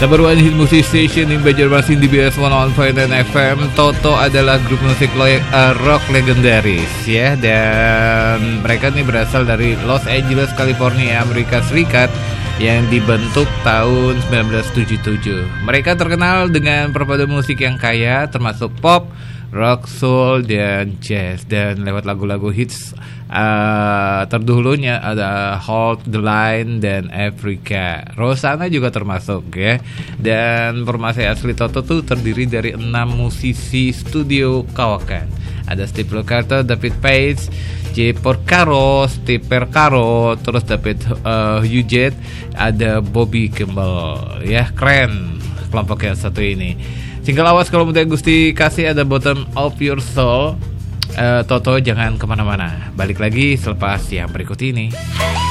Number one hit music station in Banjarmasin di BS 101.9 FM. Toto adalah grup musik rock legendaris ya, dan mereka nih berasal dari Los Angeles, California, Amerika Serikat, yang dibentuk tahun 1977. Mereka terkenal dengan perpaduan musik yang kaya, termasuk pop, rock, soul, dan jazz. Dan lewat lagu-lagu hits terdahulunya ada Hold the Line dan Africa. Rosanna juga termasuk ya. Dan formasi asli Toto tuh terdiri dari 6 musisi studio kawakan. Ada Steve Lukather, David Page, Jay Porcaro, Steve Porcaro, terus David Huget, ada Bobby Kimball. Ya, keren kelompok yang satu ini. Single awas kalau mudah Gusti kasih ada Bottom of Your Soul. Toto jangan kemana-mana. Balik lagi selepas yang berikut ini.